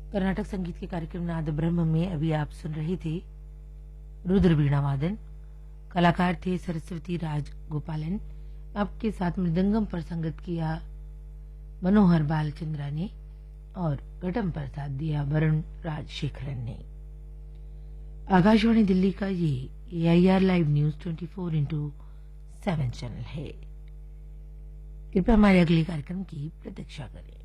कर्नाटक संगीत के कार्यक्रम नाद ब्रह्म में अभी आप सुन रहे थे रुद्र वीणा वादन। कलाकार थे सरस्वती राज गोपालन। आपके साथ मृदंगम पर संगत किया मनोहर बालचंद्रा ने और घटम पर साथ दिया वरुण राजशेखरन ने। आकाशवाणी दिल्ली का ये AIR लाइव न्यूज 24/7 चैनल है। कृपया हमारे अगले कार्यक्रम की प्रतीक्षा करें।